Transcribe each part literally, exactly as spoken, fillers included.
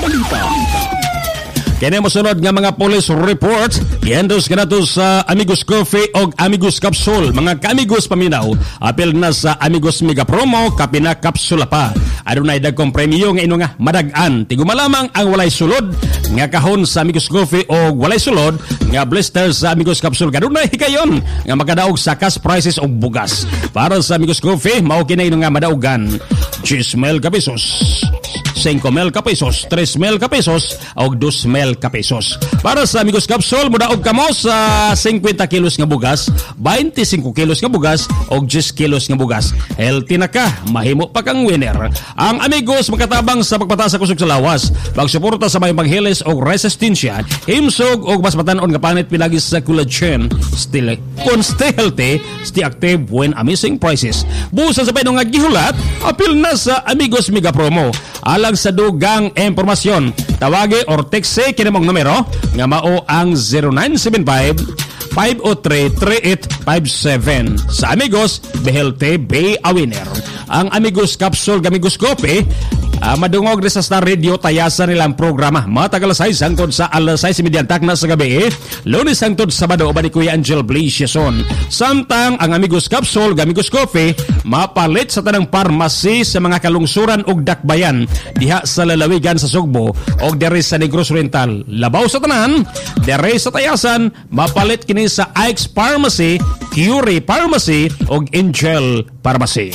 Balita. Kaya mosunod nga mga police report, i-endos ka na to sa Amigos Coffee o Amigos Capsule. Mga ka-Amigos paminaw, apil na sa Amigos Mega Promo, kapina kapsula pa. Ano na idagkong premyo nga ino nga madagan. Tiguma lamang ang walay sulod, nga kahon sa Amigos Coffee o walay sulod, nga blister sa Amigos Capsule. Ganun na hikayon, nga makadaog sa cash prices o bugas. Para sa Amigos Coffee, maukin na ino nga madaugan. ten mil ka pesos. five mil ka pesos, three mil ka pesos, o two mil ka pesos. Para sa Amigos Capsule, mudaog ka mo sa fifty kilos nga bugas, twenty-five kilos nga bugas, o ten kilos nga bugas. Healthy na ka, mahimo pa kang winner. Ang Amigos makatabang sa pagpataas sa kusog sa lawas, pagsuporta sa may paghilis o resistensya, himsog o mas matanon nga panit pinagis sa collagen. Still, kung stay healthy, stay active when amazing prices. Busa sa paino nga gihulat, apil na sa Amigos Mega Promo. Alang sa dugang impormasyon, tawagi or text kinamong numero nga mao ang zero nine seven five, five oh three, three eight five seven. Sa Amigos, behelte be a winner. Ang Amigos Capsule, Amigos Coffee, Uh, madungog rin sa Star Radio, tayasan nilang programa. Matagal sa hangtod sa alas sais imediantak na sa gabi. Lunes hangtod Sabado, ba ni Kuya Angel Blaze Yason. Samtang ang Amigos Capsule, Amigos Coffee, mapalit sa tanang pharmacy sa mga kalungsuran ug dakbayan diha sa lalawigan sa Sugbo o dere sa Negros Oriental. Labaw sa tanan, dere sa tayasan, mapalit kini sa Ike's Pharmacy, Curie Pharmacy ug Angel Pharmacy.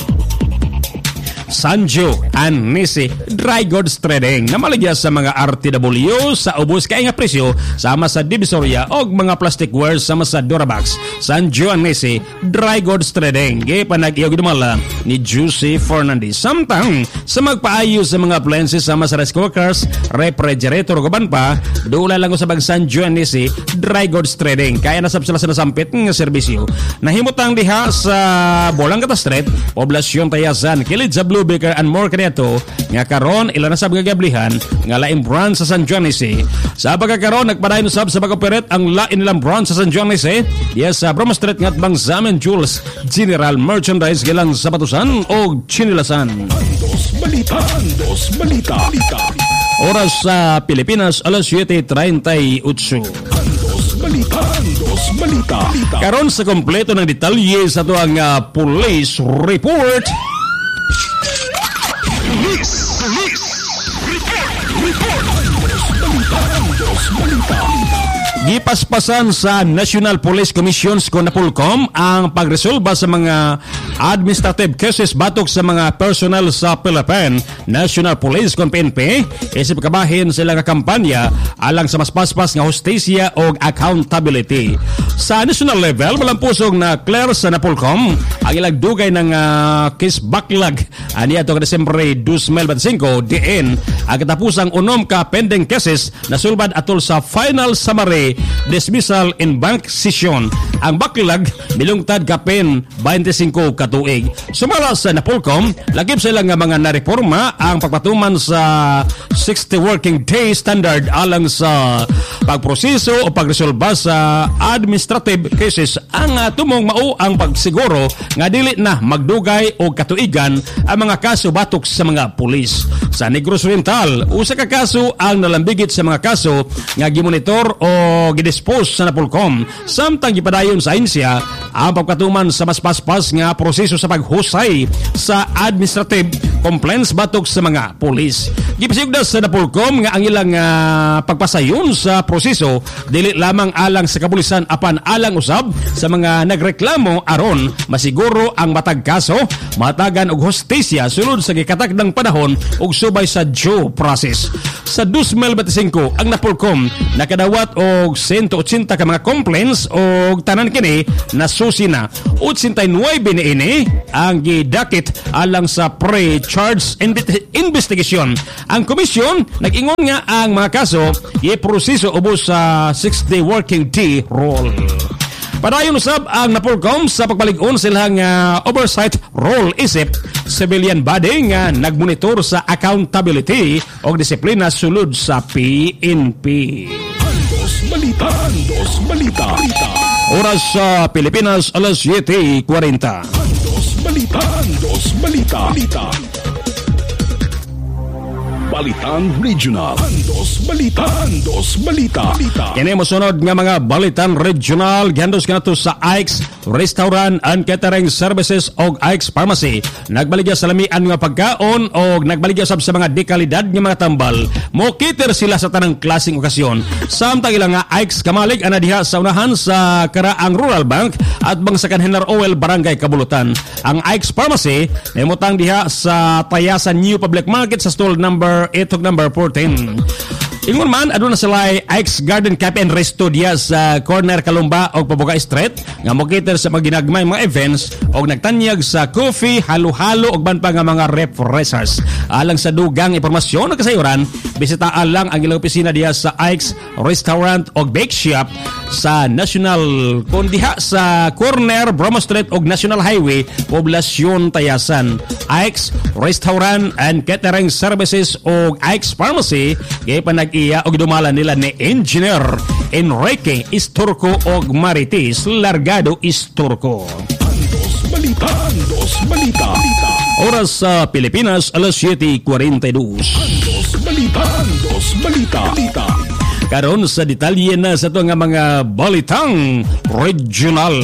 Sanjo and Nisi Dry Goods Trading na maligya sa mga R T W sa ubos kay nga presyo sama sa Divisoria o mga plasticware sama sa Durabox. Sanjo and Nisi Dry Goods Trading gay panag-iyo gidumala ni Juicy Fernandez. Samtang sa magpaayo sa mga appliances sama sa rice cookers, refrigerator guban pa, dula lang ko sa bag Sanjo and Nisi Dry Goods Trading kaya nasab sila sa nasampit nga serbisyo. Nahimutang diha sa Bolangata Street, Poblasyon Tayasan, kilid sa Blue Baker and more kanito nga karon ilan na sab gagablihan nga laing branch sa San Johnese. Sa pagkakaroon nagpadayon sab sa pagkaperet ang lain nilang branch sa San Johnese. Yes, sa Broma Street ngat bang Zaman Jules General Merchandise gilang sa Batusan o Chinilasan. Dos balita, dos balita. Oras sa Pilipinas alas siete treinta y ocho. Dos balita, dos balita. Karon sa kompleto ng detalye sa ito ang uh, police report. Police! Police! Report! Report! Dos balita! Gipaspasan sa National Police Commissions ko Napolcom ang pagresolba sa mga administrative cases batok sa mga personnel sa Philippine National Police kon P N P isip kabahin sila nga kampanya alang sa mas paspas nga hustisya o accountability. Sa national level, malampusog na clear sa Napolcom ang ilang dugay ng uh, case backlog aniya to Desembre twenty twenty-five diin ang katapusang unom ka pending cases na sulbad atol sa final summary dismissal in bank session. Ang backlog milungtad kapin twenty-five ka tuig. Sumala sa Napolcom, lagip sila nga mga nareforma ang pagpatuman sa sixty working day standard alang sa pagproseso o pagresolba sa administrative cases. Ang uh, tumong mao ang pagsiguro nga dili na magdugay o katuigan ang mga kaso batok sa mga pulis. Sa Negros Oriental, usa ka kaso ang nalambigit sa mga kaso nga gimonitor o gidispose sa Napolcom. Samtang gipadayon sa insya ang pagkatuman sa mas paspas nga proseso sa paghusay sa administrative complaints batok sa mga pulis. Gipasigda sa Napolcom nga ang ilang uh, pagpasayon sa proseso dili lamang alang sa kapulisan apan alang usab sa mga nagreklamo aron masiguro ang matag kaso, matagan og hustisya sulod sa gikatakdang panahon ug subay sa due process. Sa twenty twenty-five ang Napolcom nakadawat og one hundred eighty ka mga complaints og tanan kini nasusi na. eighty-nine niini ang gidakit alang sa pre-charge investigation. Ang komisyon nag-ingon nga ang mga kaso iproseso ubos sa sixty working day rule. Padayon usab ang Napolcom sa pagbalig-on silang uh, oversight role isip civilian body nga nagmonitor sa accountability o disiplina sulod sa P N P. Dos balita, dos balita. Oras sa Pilipinas alas siete forty. Dos balita, dos balita. Balitan Regional. Andos Balita. Andos Balita. Balita. Kini mosunod nga mga balitan regional gihandos kanato sa Ike's Restaurant and Catering Services og Ike's Pharmacy. Nagbaligya sa lamian nga pagkaon og nagbaligya sab sa mga dekalidad nga mga tambal. Mokiter sila sa tanang klaseng okasyon. Samtang ilang nga Ike's Kamalig ana diha sa unahan sa Karaang Rural Bank at Bangsakan Henar Oil Barangay Kabulutan. Ang Ike's Pharmacy nemutang diha sa Tayasan New Public Market sa stall number eight ug number fourteen. Ingon man, aduna sila Ike's Garden Cafe and Resto diya sa corner Kalumba o Pabuga Street nga mokiter sa maginagmay mga events o nagtanyag sa coffee, halo-halo o ban pa nga mga refreshers. Alang sa dugang impormasyon o kasayuran, bisitaan lang ang ilang opisina diya sa Ike's Restaurant o Bake Shop sa National kundiha sa corner Bromo Street o National Highway, Poblasyon Tayasan. Ike's Restaurant and Catering Services o Ike's Pharmacy kaya pa nag-iya o dumala nila ni Engineer Enrique Isturco o Marites Largado Isturco. Andos Balita. Andos Balita. Balita. Oras sa Pilipinas, alas siyete kuwarenta-dos. Andos Balita. Andos Balita. Balita. Karon sa detalye na sa ito nga mga balitang regional.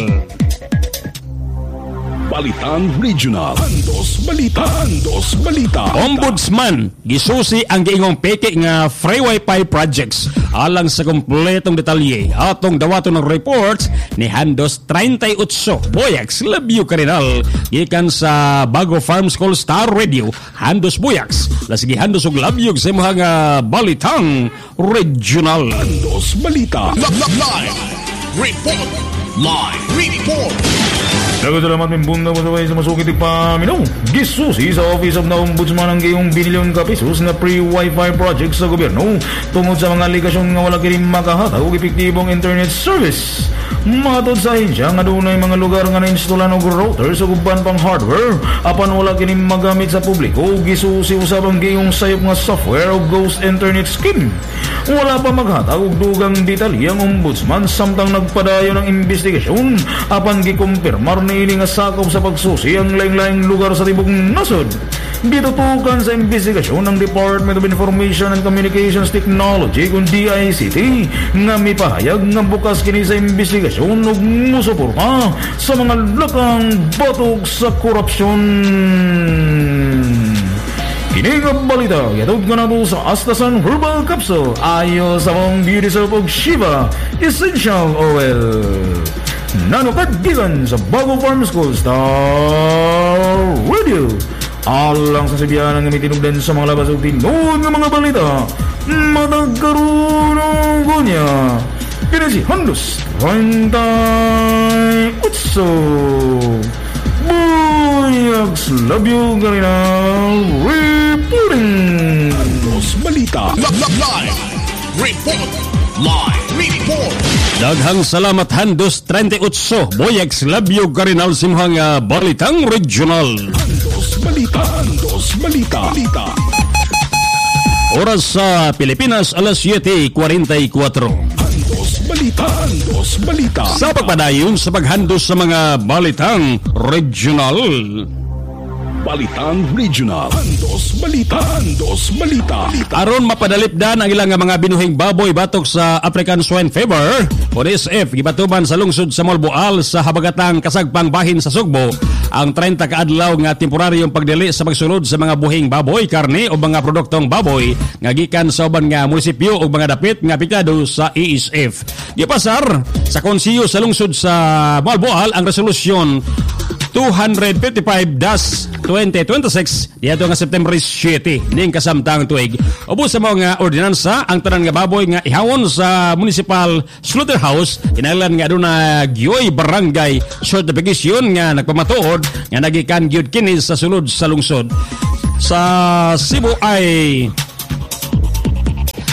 Balitan Regional. Andos Balita. Andos Balita. Ombudsman gisusi ang giingong peke nga free wifi projects. Alang sa kompletong detalye atong dawaton ng report ni Handos thirty-eight Boyax Labio Carinal gikan sa Bago Farm School Star Radio. Handos Boyax lasigi Handos og Labio sa mga nga balitang regional. Andos Balita. Live report. Live report. Nagdalamat ng bunda mo sa sa masukit ipaminaw. Gisusi sa Office of the Ombudsman ang gayong binilyon ka pesos na pre-Wi-Fi project sa gobyerno tungod sa mga aligasyon nga wala kining makahatag og epektibong internet service. Matod sa ahensya nga dunay mga lugar nga nainstalan og routers o uban pang hardware apan wala kining magamit sa publiko. Gisusi usab ang gayong sayop nga software o ghost internet scheme. Wala pa maghatag og dugang detalye ang ombudsman samtang nagpadayon ng investigasyon apan gikumpirmar ni ini nga sakop sa pagsusi ang laing-laing lugar sa tibok nasod. Gitutukan sa investigasyon ng Department of Information and Communications Technology kung D I C T nga mipahayag nga bukas kini sa investigasyon ug musuporta sa mga lakang batok sa korupsyon. Kini nga balita yatod ka nato sa Astasan Herbal Capsule ayo sa mong beauty soap og Shiva Essential Oil. Nanukadigan sa Bago Farm School Star Radio. Alang sa sabihan ng mitinugdan sa mga labas o tinuod ng mga balita. Matagkaroon ko niya. Pinasi Handos thirty-eight Boyax Labio Carinal reporting. Andos Balita. Live report. Live report. Daghang salamat Handos thirty-eight Boyax Labio Carinal simhang uh, balitang regional. Andos Balita. Andos Balita. Balita. Oras sa Pilipinas alas siyete kuwarenta-kuatro. Andos Balita. Andos Balita. Sa pagpadayon sa paghandos sa mga balitang regional. Balitan Regional. Andos Balita. Andos Balita. Balita. Aron mapadalipdan ang ilang mga binuhing baboy batok sa African Swine Fever o D S F gibatuban sa lungsod sa Molboal sa habagatang kasagpang bahin sa Sugbo ang thirty ka adlaw nga temporaryong pagdili sa pagsulod sa mga buhing baboy, karne o mga produktong baboy nga gikan sa uban nga munisipyo o mga dapit nga aplikado sa E S F. Gipasar sa konsiyo sa lungsod sa Molboal ang resolusyon two fifty-five dash twenty twenty-six diadto nga September seven ning kasamtang tuig. Ubos sa mga ordinansa ang tanan nga baboy nga ihawon sa municipal slaughterhouse kinahanglan nga aduna gyoy barangay certification nga nagpamatuod nga nagikan gyud kini sa sulod sa lungsod. Sa Cebu ay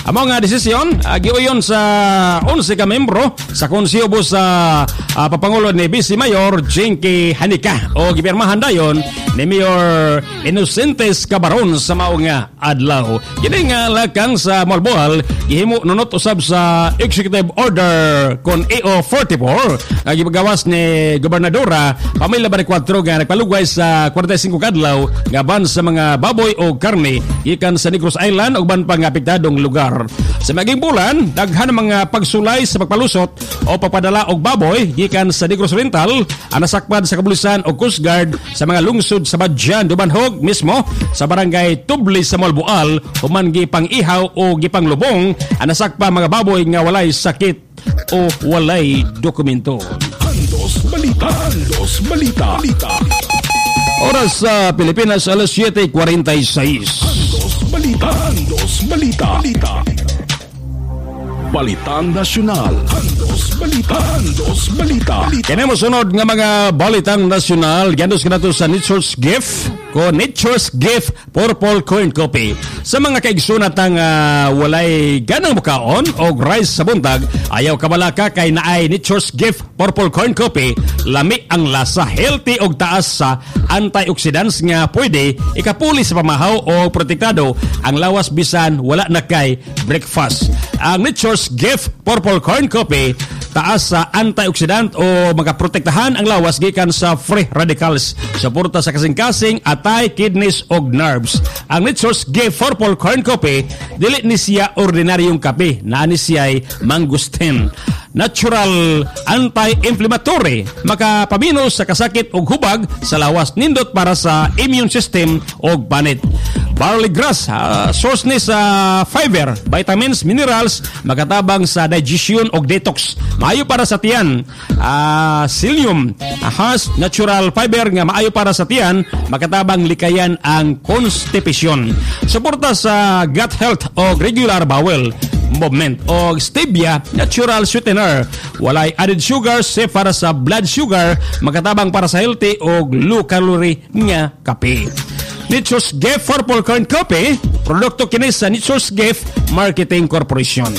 Amo nga desisyon uh, giuyon sa onse ka membro sa konseho sa uh, papangulo ni Vice Mayor Jinky Hanika o gipirmahan dayon ni Mayor Innocentes Cabaron sa mao nga adlaw. Kini nga lakang sa Malboal gihimo nunot usab sa Executive Order kon A O forty-four nga gipagawas ni Gobernadora Pamela Baricuatro nga nagpalugway sa forty-five kadlaw nga ban sa mga baboy o karne gikan sa Negros Island ug ban pang apektadong lugar. Sa maging bulan, daghan mga pagsulay sa pagpalusot o pagpadala og baboy gikan sa Negros Oriental ang nasakpan sa kapulisan o Coast Guard sa mga lungsod sa Badyan, Dubanhog mismo sa barangay Tubli sa Malboal human gipang ihaw o gipang lubong ang nasakpan mga baboy nga walay sakit o walay dokumento. Andos Balita. Andos Balita. Balita. Oras sa Pilipinas, alas siete forty-six. Andos Balita. Andos Balita. Balita. Balitang Nasyonal. Andos Balita. Andos Balita. Kaya mo sunod nga mga balitang nasyonal, gandos ka na to sa Nature's Gift ko Nature's Gift Purple Corn Coffee. Sa mga kaigsunat ang uh, walay ganang mukaon o rice sa buntag, ayaw kabalaka kay naay Nature's Gift Purple Corn Coffee, lami ang lasa, healthy og taas sa antioxidants nga pwede ikapuli sa pamahaw o protektado ang lawas bisan wala na kay breakfast. Ang Nature's Gift Purple Corn Coffee taas sa antioxidant o makaprotektahan ang lawas gikan sa free radicals, suporta sa kasing-kasing, atay, kidneys og nerves. Ang Nature's Gift Purple Corn Coffee dili ni siya ordinaryong kape, naa ni siya'y mangustin. Natural anti-inflammatory, makapaminos sa kasakit og hubag sa lawas, nindot para sa immune system og panit. Barley grass, uh, source ni sa fiber, vitamins, minerals, makatabang sa digestion og detox. Maayo para sa tiyan. Uh, psyllium uh, has natural fiber nga maayo para sa tiyan, makatabang likayan ang constipation. Suporta sa gut health o regular bowel movement. O stevia, natural sweetener, walay added sugar, safe para sa blood sugar, makatabang para sa healthy o low calorie nga kape. Nature's Gift Purple Corn Coffee, produkto kini sa Nature's Gift Marketing Corporation.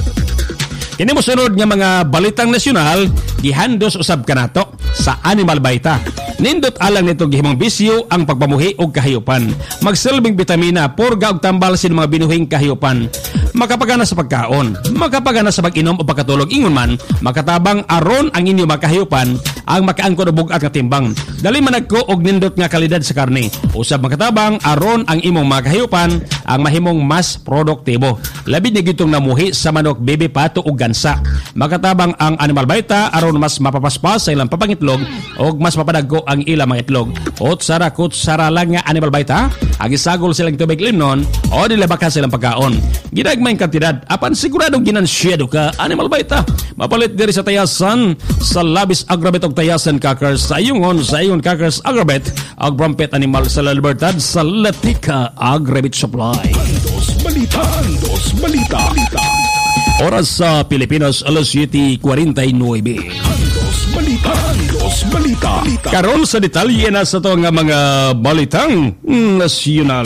Kini mo sunod nga mga balitang nasyonal, gihandos usab kanato sa Animal Vita. Nindot alang nito gihimong bisyo ang pagpamuhi og kahayupan. Magsilbing bitamina, purga og tambal sin mga binuhing kahayupan. Makapagana sa pagkaon, makapagana sa pag-inom o pagkatulog, ingon man makatabang aron ang inyo makahayupan ang makaangkon og bugat nga timbang. Dali managko og nindot nga kalidad sa karne. Usab makatabang aron ang imong makahayupan ang mahimong mas produktibo. Labi ni gitong namuhi sa manok, bebe, pato ug gansa. Makatabang ang Animal Vita aron mas mapapaspas sa ilang papangitlog og mas mapadagko ang ilang mga itlog. Ot sara kut sara lang nga Animal Vita, agisagol silang tubig limnon o dilabaka silang pagkaon. Ginagmayng kantidad apan siguradong ginansyado ka Animal Vita. Mapalit diri sa tayasan sa Labis Agrabet og Tayasan Crackers sa iyongon sa iyon Crackers Agrabet ag Brampet Animal sa La Libertad sa Latika Agrabet Supply. Andos Balita. Andos Balita. Balita. Oras sa Pilipinas, alas siete forty-nine. Andos Balita. Andos Balita. Balita. Karon sa detalye na sa to nga mga balitang nasyonal.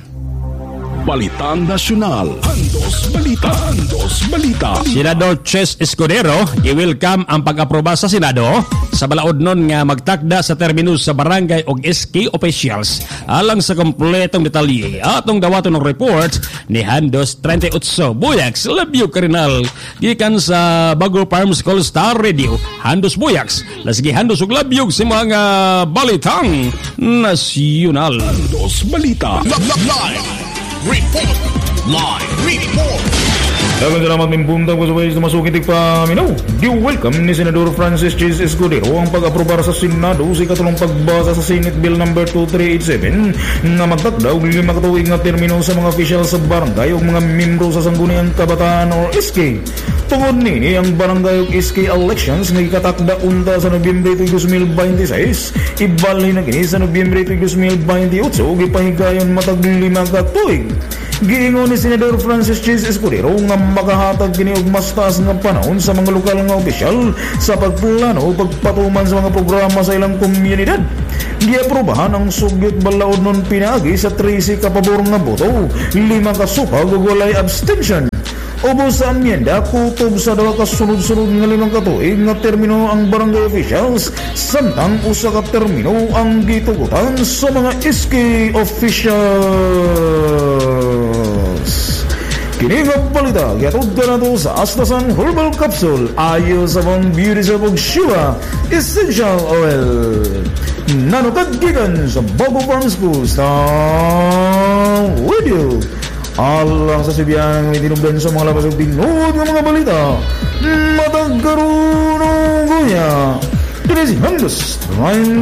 Balitang Nasyonal. Andos Balita. Andos Balita. Senador Ches Escudero i-welcome ang pag-aproba sa Senado sa balaod nun nga magtakda sa terminus sa barangay og S K officials. Alang sa kompletong detalye atong dawaton ng report ni Handos thirty-eight Buyax Labyo Karinal gikan sa Bago Farms Call Star Radio. Handos Buyax lasgi Handos ug Labyo sa mga balitang nasyonal. Andos Balita. Live report. Live report. Dagang salamat min buntag po sa ways na masukitig pa minaw. Di-welcome ni Senador Francis Ches Escudero ang pag-aprobar sa Senado sa ikatulong pagbasa sa Senate Bill number twenty-three eighty-seven nga magtakda og lima ka tuig nga termino sa mga opisyal sa barangay ug mga membro sa Sangguniang Kabataan or S K. Tungod nini ang barangay ug S K elections nga ikatakda unta sa Nobyembre twenty twenty-six, ibalhin na kini sa Nobyembre twenty twenty-eight ug ipahigayon matag lima ka tuig. Giingon ni Senador Francis Ches Escudero nga makahatag kini og mas taas nga panahon sa mga lokal nga opisyal sa pagplano o pagpatuman sa mga programa sa ilang komunidad. Giaprobahan ang sugyot balaod nun pinagi sa thirteen ka pabor nga boto, lima ka supag ug walay abstention. Ubos sa amyenda, kutob sa dawa ka sunod-sunod nga limang katuig nga termino ang barangay officials, samtang usa ka termino ang gitugutan sa mga S K officials. Kini nga balita, giatod ka na to sa Astasan Herbal Capsule, ayo sa pang beauty sa Shiva Essential Oil. Nanukad gikan sa Bago Farm School sa radio. Alang sa sibiyang may tinubdan sa mga labas ng tinuod ng mga balita, matagkarunong guya. Dito si Handos,